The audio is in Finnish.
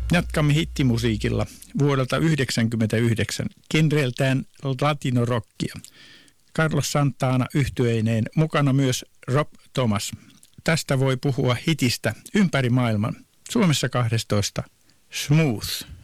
Jatkamme hittimusiikilla vuodelta 1999 genreltään latinorockia. Carlos Santana yhtyeineen, mukana myös Rob Thomas. Tästä voi puhua hitistä ympäri maailman. Suomessa 12. Smooth.